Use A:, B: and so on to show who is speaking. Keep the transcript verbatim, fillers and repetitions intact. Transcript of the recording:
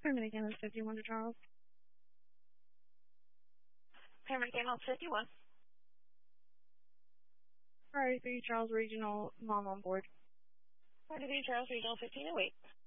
A: Permanent Campus fifty-one to Charles.
B: Paramount Campus fifty-one.
A: Priority three Charles Regional, mom on board.
B: Priority three Charles Regional fifteen oh eight.